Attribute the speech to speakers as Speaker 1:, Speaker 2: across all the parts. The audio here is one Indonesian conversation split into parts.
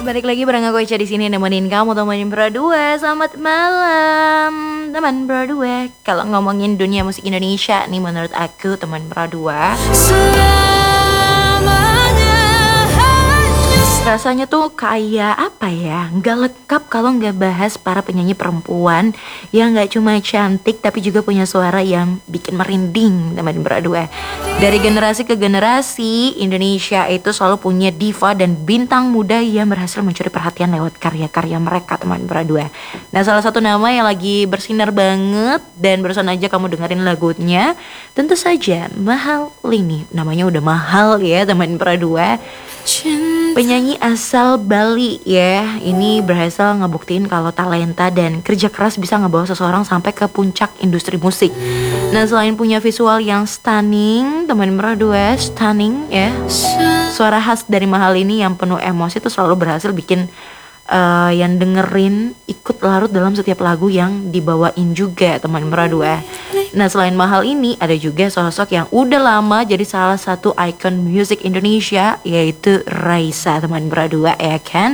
Speaker 1: balik lagi bareng aku Ica di sini nemenin kamu temenin berdua. Selamat malam teman berdua. Kalau ngomongin dunia musik Indonesia nih menurut aku teman berdua, rasanya tuh kayak apa ya, nggak lengkap kalau nggak bahas para penyanyi perempuan yang nggak cuma cantik tapi juga punya suara yang bikin merinding teman berdua. Dari generasi ke generasi, Indonesia itu selalu punya diva dan bintang muda yang berhasil mencuri perhatian lewat karya-karya mereka teman berdua. Nah, salah satu nama yang lagi bersinar banget dan barusan aja kamu dengerin lagunya, tentu saja Mahal Lini. Namanya udah mahal ya teman berdua. Penyanyi asal Bali ya, ini berhasil ngebuktiin kalau talenta dan kerja keras bisa ngebawa seseorang sampai ke puncak industri musik. Nah, selain punya visual yang stunning, teman berdua stunning ya, suara khas dari Mahal ini yang penuh emosi itu selalu berhasil bikin yang dengerin ikut larut dalam setiap lagu yang dibawain juga teman berdua. Nah, selain Mahal ini ada juga sosok yang udah lama jadi salah satu ikon musik Indonesia, yaitu Raisa teman berdua ya kan.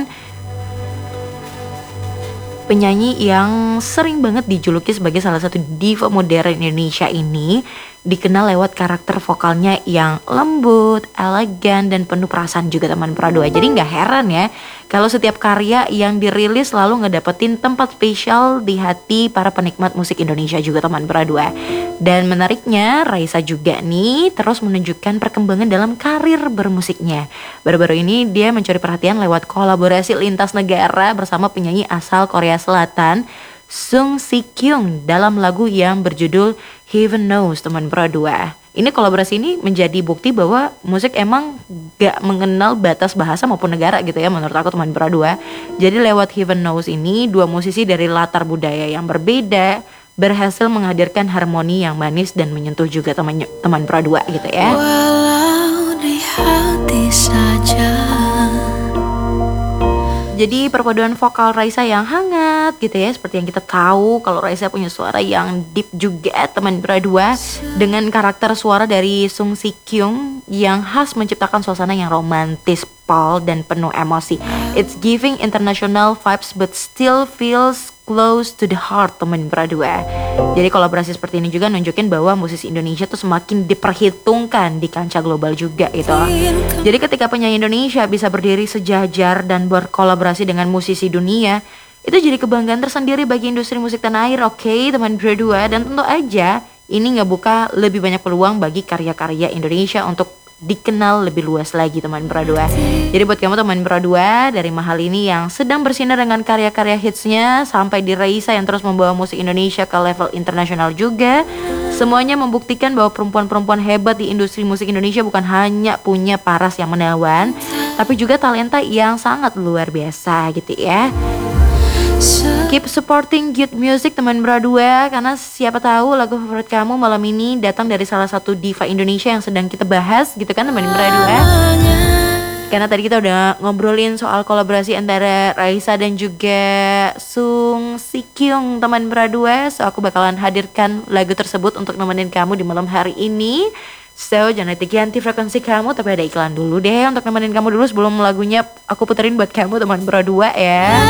Speaker 1: Penyanyi yang sering banget dijuluki sebagai salah satu diva modern Indonesia ini dikenal lewat karakter vokalnya yang lembut, elegan, dan penuh perasaan juga teman berdua. Jadi gak heran ya kalau setiap karya yang dirilis selalu ngedapetin tempat spesial di hati para penikmat musik Indonesia juga teman berdua. Dan menariknya, Raisa juga nih terus menunjukkan perkembangan dalam karir bermusiknya. Baru-baru ini dia mencuri perhatian lewat kolaborasi lintas negara bersama penyanyi asal Korea Selatan, Sung Si Kyung, dalam lagu yang berjudul Heaven Knows teman berdua. Ini kolaborasi ini menjadi bukti bahwa musik emang gak mengenal batas bahasa maupun negara gitu ya menurut aku teman berdua. Jadi lewat Heaven Knows ini dua musisi dari latar budaya yang berbeda berhasil menghadirkan harmoni yang manis dan menyentuh juga teman berdua gitu ya. Walau di hati saja. Jadi perpaduan vokal Raisa yang hangat gitu ya, seperti yang kita tahu kalau Raisa punya suara yang deep juga teman berdua, dengan karakter suara dari Sung Si Kyung yang khas menciptakan suasana yang romantis, pol, dan penuh emosi. It's giving international vibes but still feels close to the heart teman berdua. Jadi kolaborasi seperti ini juga nunjukin bahwa musisi Indonesia tuh semakin diperhitungkan di kancah global juga gitu. Jadi ketika penyanyi Indonesia bisa berdiri sejajar dan berkolaborasi dengan musisi dunia, itu jadi kebanggaan tersendiri bagi industri musik tanah air, oke teman berdua. Dan tentu aja ini ngebuka lebih banyak peluang bagi karya-karya Indonesia untuk dikenal lebih luas lagi teman berdua. Jadi buat kamu teman berdua, dari Mahal ini yang sedang bersinar dengan karya-karya hitsnya sampai di Raisa yang terus membawa musik Indonesia ke level internasional juga, semuanya membuktikan bahwa perempuan-perempuan hebat di industri musik Indonesia bukan hanya punya paras yang menawan, tapi juga talenta yang sangat luar biasa gitu ya. Keep supporting good music teman berdua, karena siapa tahu lagu favorit kamu malam ini datang dari salah satu diva Indonesia yang sedang kita bahas gitu kan teman berdua. Karena tadi kita udah ngobrolin soal kolaborasi antara Raisa dan juga Sung Si Kyung teman berdua. So aku bakalan hadirkan lagu tersebut untuk nemenin kamu di malam hari ini. So jangan ganti frekuensi kamu, tapi ada iklan dulu deh untuk nemenin kamu dulu sebelum lagunya aku puterin buat kamu teman berdua ya.